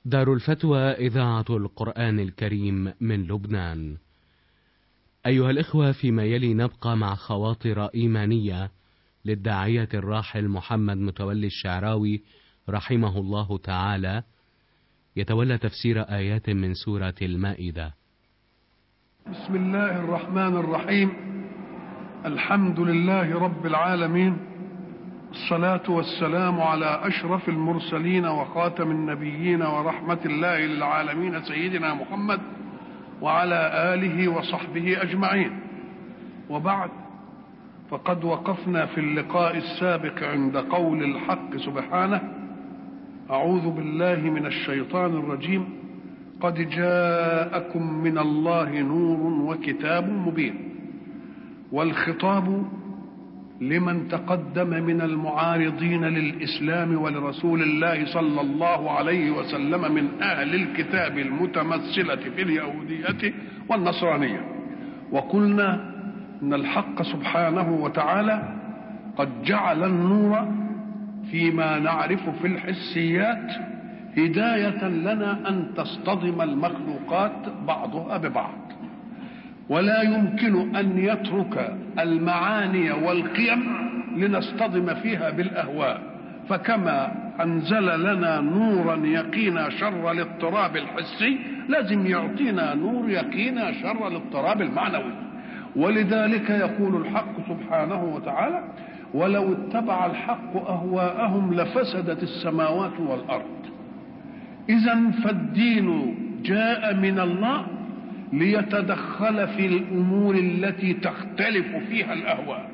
دار الفتوى إذاعة القرآن الكريم من لبنان. أيها الإخوة، فيما يلي نبقى مع خواطر إيمانية للداعية الراحل محمد متولي الشعراوي رحمه الله تعالى، يتولى تفسير آيات من سورة المائدة. بسم الله الرحمن الرحيم. الحمد لله رب العالمين، الصلاة والسلام على أشرف المرسلين وخاتم النبيين ورحمة الله للعالمين سيدنا محمد وعلى آله وصحبه أجمعين. وبعد، فقد وقفنا في اللقاء السابق عند قول الحق سبحانه: أعوذ بالله من الشيطان الرجيم، قد جاءكم من الله نور وكتاب مبين. والخطاب لمن تقدم من المعارضين للإسلام ولرسول الله صلى الله عليه وسلم من أهل الكتاب المتمثلة في اليهودية والنصرانية. وقلنا إن الحق سبحانه وتعالى قد جعل النور فيما نعرف في الحسيات هداية لنا أن تصطدم المخلوقات بعضها ببعض، ولا يمكن أن يترك المعاني والقيم لنصطدم فيها بالأهواء. فكما أنزل لنا نورا يقينا شر الاضطراب الحسي، لازم يعطينا نور يقينا شر الاضطراب المعنوي. ولذلك يقول الحق سبحانه وتعالى: ولو اتبع الحق أهواءهم لفسدت السماوات والأرض. إذن فالدين جاء من الله ليتدخل في الأمور التي تختلف فيها الأهواء،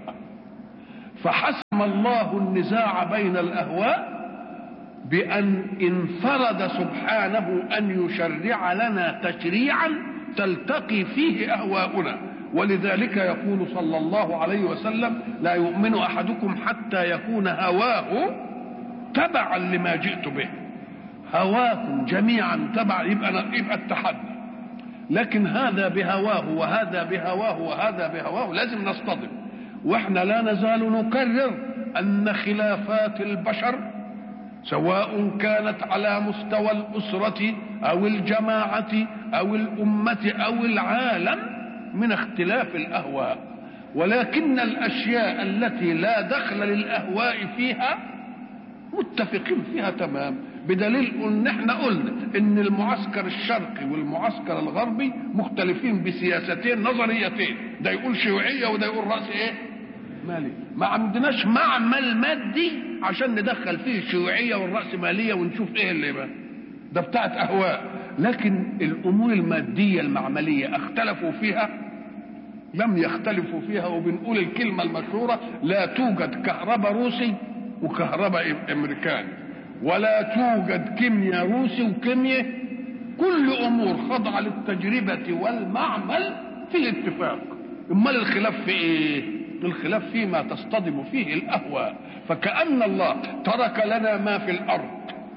فحسم الله النزاع بين الأهواء بأن انفرد سبحانه أن يشرع لنا تشريعا تلتقي فيه أهواؤنا. ولذلك يقول صلى الله عليه وسلم: لا يؤمن أحدكم حتى يكون هواه تبعا لما جئت به. هواكم جميعا تبع، يبقى التحدي. لكن هذا بهواه وهذا بهواه وهذا بهواه، لازم نصطدم. واحنا لا نزال نكرر أن خلافات البشر سواء كانت على مستوى الأسرة أو الجماعة أو الأمة أو العالم من اختلاف الأهواء، ولكن الأشياء التي لا دخل للأهواء فيها متفقين فيها تمام. بدليل ان احنا قلنا ان المعسكر الشرقي والمعسكر الغربي مختلفين بسياستين نظريتين، ده يقول شيوعية وده يقول رأس مالي. ما عندناش معمل مادي عشان ندخل فيه الشيوعية والرأسمالية ونشوف ايه اللي بقى ده بتاعت اهواء. لكن الامور المادية المعملية اختلفوا فيها؟ لم يختلفوا فيها. وبنقول الكلمة المشهورة: لا توجد كهرباء روسي وكهرباء امريكاني، ولا توجد كيمياء روسي وكيمياء. كل امور خاضعه للتجربه والمعمل في الاتفاق. امال الخلاف في ايه؟ الخلاف فيما تصطدم فيه الاهواء. فكأن الله ترك لنا ما في الارض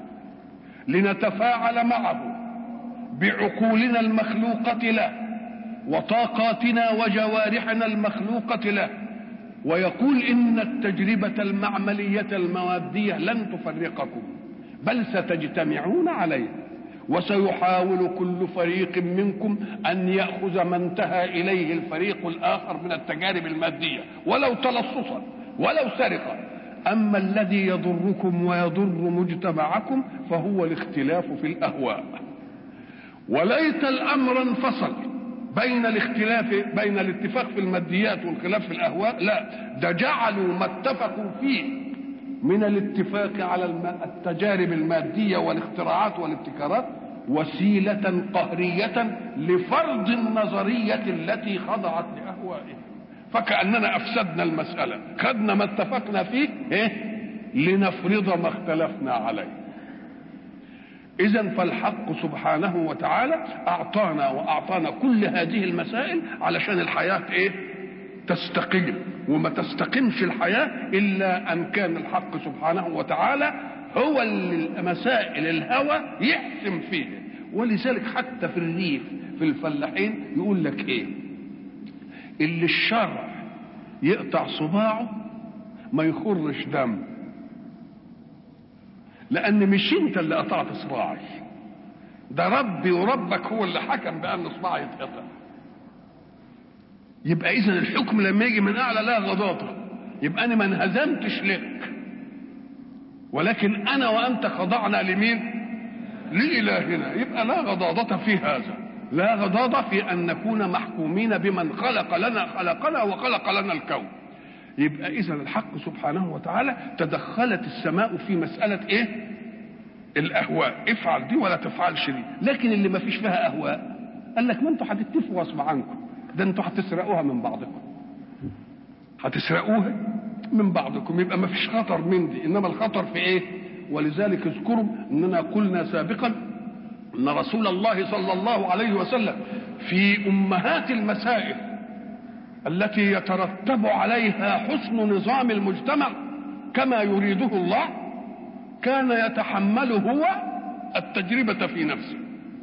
لنتفاعل معه بعقولنا المخلوقه له وطاقاتنا وجوارحنا المخلوقه له، ويقول إن التجربة المعملية المادية لن تفرقكم بل ستجتمعون عليه، وسيحاول كل فريق منكم أن يأخذ ما انتهى إليه الفريق الآخر من التجارب المادية، ولو تلصصا ولو سرقا. أما الذي يضركم ويضر مجتمعكم فهو الاختلاف في الأهواء. وليت الأمر انفصل بين الاتفاق في الماديات والخلاف في الأهواء، لا، ده جعلوا ما اتفقوا فيه من الاتفاق على التجارب المادية والاختراعات والابتكارات وسيلة قهرية لفرض النظرية التي خضعت لأهوائهم. فكأننا أفسدنا المسألة، خدنا ما اتفقنا فيه لنفرض ما اختلفنا عليه. إذن فالحق سبحانه وتعالى أعطانا كل هذه المسائل علشان الحياة تستقيم. وما تستقيمش الحياة إلا أن كان الحق سبحانه وتعالى هو مسائل الهوى يحسم فيها. ولذلك حتى في الريف في الفلاحين يقول لك اللي الشرع يقطع صباعه ما يخرش دم، لأن مش انت اللي قطعت صباعي، ده ربي وربك هو اللي حكم بأن إصبعي يتقطع. يبقى إذن الحكم لما يجي من أعلى لا غضاضة، يبقى أنا ما انهزمتش لك، ولكن أنا وأنت خضعنا لمين؟ لإلهنا. يبقى لا غضاضة في هذا، لا غضاضة في أن نكون محكومين بمن خلقنا وخلق لنا الكون. يبقى إذن الحق سبحانه وتعالى تدخلت السماء في مسألة إيه؟ الأهواء، افعل دي ولا تفعلش دي. لكن اللي ما فيش فيها أهواء قال لك ما انتوا هتتفقوا غصب عنكم، ده انتوا هتسرقوها من بعضكم، هتسرقوها من بعضكم، يبقى ما فيش خطر من دي. انما الخطر في ايه؟ ولذلك اذكروا اننا قلنا سابقا ان رسول الله صلى الله عليه وسلم في امهات المسائل التي يترتب عليها حسن نظام المجتمع كما يريده الله كان يتحمل هو التجربة في نفسه،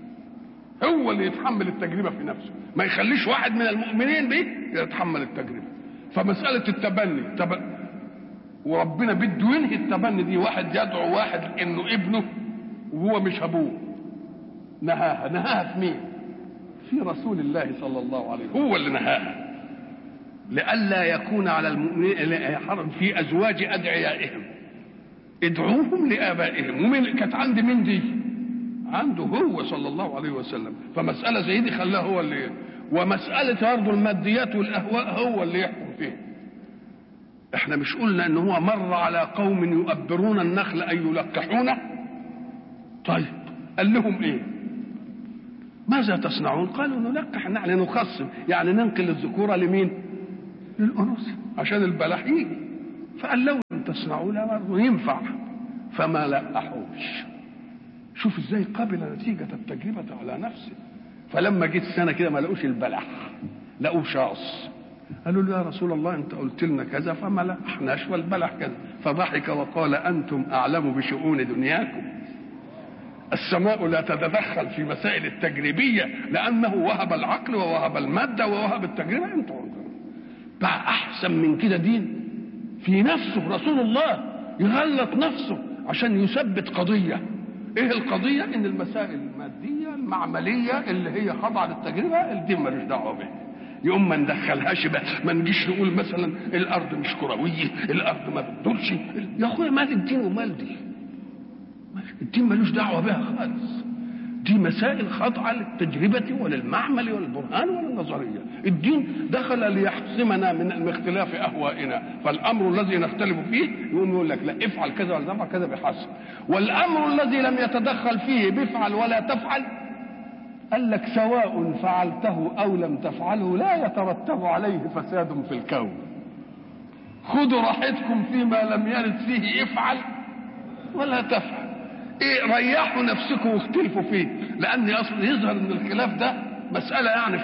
هو اللي يتحمل التجربة في نفسه، ما يخليش واحد من المؤمنين به يتحمل التجربة. فمسألة التبني وربنا بده ينهي التبني دي، واحد يدعو واحد انه ابنه وهو مش ابوه، نهاها في مين؟ في رسول الله صلى الله عليه وسلم، هو اللي نهاها، لئلا يكون على المؤمنين حرج في ازواج ادعيائهم، ادعوهم لآبائهم. ومن كانت عند مين دي؟ عنده هو صلى الله عليه وسلم. فمسألة زي دي خلاها هو اللي، ومسألة برضه الماديات والأهواء هو اللي يحكم فيها. احنا مش قلنا ان هو مر على قوم يؤبرون النخل أي يلقحونه؟ طيب قال لهم ايه؟ ماذا تصنعون؟ قالوا نلقح النخل، نخصم يعني ننقل الذكورة لمين؟ للأنوثة عشان البلح يجي. فقال لو لم تصنعون برضه ينفع، فما لقحوش. شوف ازاي قبل نتيجة التجربة على نفسه. فلما جيت سنة كده ما لقوش البلح، لقوه شاص، قالوا له يا رسول الله انت قلت لنا كذا فما لقحناش والبلح كذا. فضحك وقال انتم اعلم بشؤون دنياكم، السماء لا تتدخل في مسائل التجريبية لانه وهب العقل ووهب المادة ووهب التجربة. انتم بقى احسن من كده دين في نفسه رسول الله يغلط نفسه عشان يثبت قضية. ايه القضية؟ ان المسائل المادية المعملية اللي هي خاضعة للتجربة الدين ملوش دعوة بها، يقوم ما ندخلهاش بقى، ما نجيش نقول مثلا الارض مش كروية، الارض ما بتدورش. يا اخويا مال الدين ومال دي؟ الدين ملوش دعوة بها خالص، دي مسائل خاضعة للتجربة وللمعمل والبرهان وللنظرية. الدين دخل ليحسمنا من اختلاف أهوائنا، فالأمر الذي نختلف فيه يقوم يقول لك لا افعل كذا ولا تفعل كذا بحسب، والأمر الذي لم يتدخل فيه بفعل ولا تفعل قال لك سواء فعلته أو لم تفعله لا يترتب عليه فساد في الكون، خذوا راحتكم فيما لم يرد فيه افعل ولا تفعل. ايه ريحوا نفسكم واختلفوا فيه، لان اصلا يظهر ان الخلاف ده مساله يعني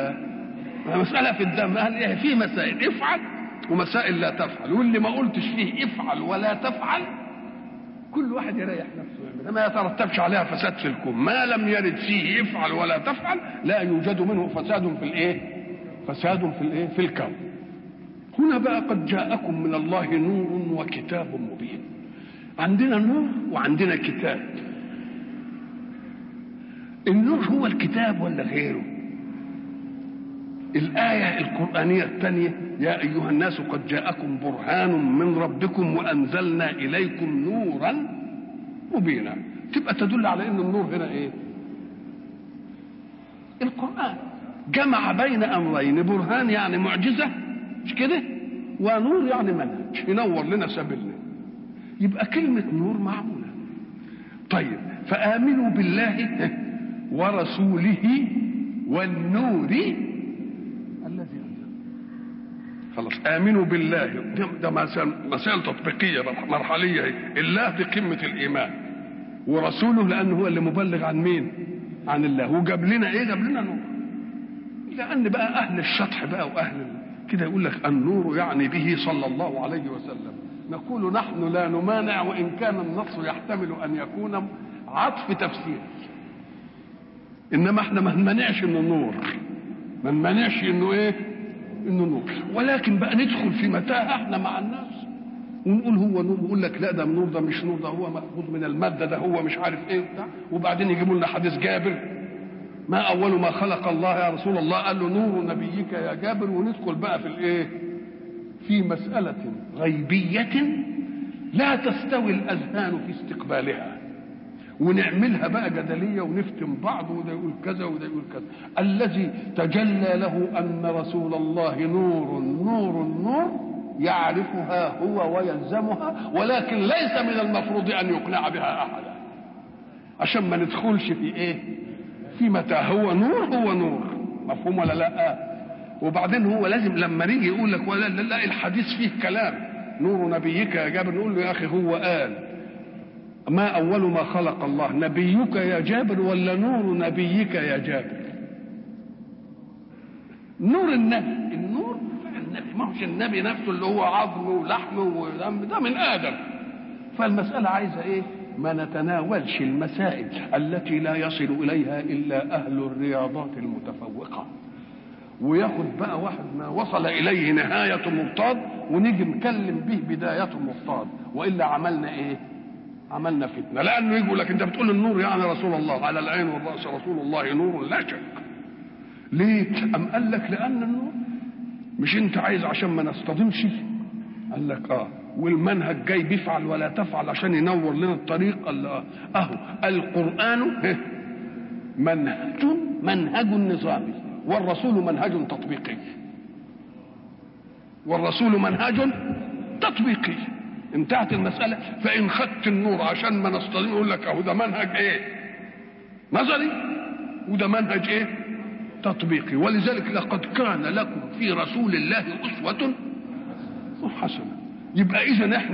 مساله في الدم. قال ايه؟ في مسائل افعل ومسائل لا تفعل، واللي ما قلتش فيه افعل ولا تفعل كل واحد يريح نفسه يعمل، ما يترتبش عليها فساد في الكون. ما لم يرد فيه افعل ولا تفعل لا يوجد منه فساد في الايه؟ فساد في الايه؟ في الكون. هنا بقى قد جاءكم من الله نور وكتاب مبين. عندنا نور وعندنا كتاب. النور هو الكتاب ولا غيره؟ الآية القرآنية الثانية يا أيها الناس قد جاءكم برهان من ربكم وأنزلنا إليكم نورا مبينا، تبقى تدل على أن النور هنا إيه؟ القرآن جمع بين أمرين، برهان يعني معجزة مش كده، ونور يعني منهج ينور لنا سبيلنا. يبقى كلمة نور معمولة. طيب فآمنوا بالله ورسوله والنور الذي أنزل. خلاص آمنوا بالله، ده مسائل تطبيقية مرحلية. الله دي قمة الإيمان، ورسوله لأنه هو اللي مبلغ عن مين؟ عن الله. وجاب لنا إيه؟ جاب لنا نور. لأن بقى أهل الشطح بقى وأهل كده يقول لك النور يعني به صلى الله عليه وسلم. نقول نحن لا نمانع وإن كان النص يحتمل أن يكون عطف تفسير، إنما احنا ما نمانعش إنه نور، ما نمانعش إنه إيه؟ إنه نور. ولكن بقى ندخل في متاهة احنا مع الناس، ونقول هو نور، يقول لك لا ده نور، ده مش نور، ده هو مأخوذ من المادة، ده هو مش عارف ايه وبتاع. وبعدين يجيبوا لنا حديث جابر، ما أول ما خلق الله يا رسول الله؟ قال له نور نبيك يا جابر. وندخل بقى في الايه؟ في مسألة غيبية لا تستوي الأذهان في استقبالها، ونعملها بقى جدلية ونفتن بعض، وده يقول كذا وده يقول كذا. الذي تجلى له أن رسول الله نور نور نور يعرفها هو ويلزمها، ولكن ليس من المفروض أن يقنع بها أحدا، عشان ما ندخلش في إيه؟ في متى هو نور هو نور، مفهوم ولا لا؟ وبعدين هو لازم لما نيجي يقول لك ولا لا الحديث فيه كلام نور نبيك يا جابر، نقول له يا أخي هو قال ما أول ما خلق الله نبيك يا جابر ولا نور نبيك يا جابر؟ نور النبي، النور النبي، ما هوش النبي نفسه اللي هو عظم ولحم ودم، ده من آدم. فالمسألة عايزة إيه؟ ما نتناولش المسائل التي لا يصل إليها إلا أهل الرياضات المتفوقة، وياخد بقى واحد ما وصل إليه نهاية مفترض ونيجي نكلم به بداية مفترض، وإلا عملنا إيه؟ عملنا فتنة. لأنه يقول لك أنت بتقول النور يعني رسول الله، على العين والرأس رسول الله نور لا شك. ليه؟ أم قال لك لأن النور مش أنت عايز عشان ما نصطدمش؟ قال لك والمنهج جاي بيفعل ولا تفعل عشان ينور لنا الطريق. قال أهو القرآن منهج نظامي، والرسول منهج تطبيقي، والرسول منهج تطبيقي. انتهت المسألة. فإن خدت النور عشان ما نصطدم يقول لك أهو ده منهج إيه؟ نظري، وده منهج إيه؟ تطبيقي. ولذلك لقد كان لكم في رسول الله أسوة حسنة. يبقى إذن إحنا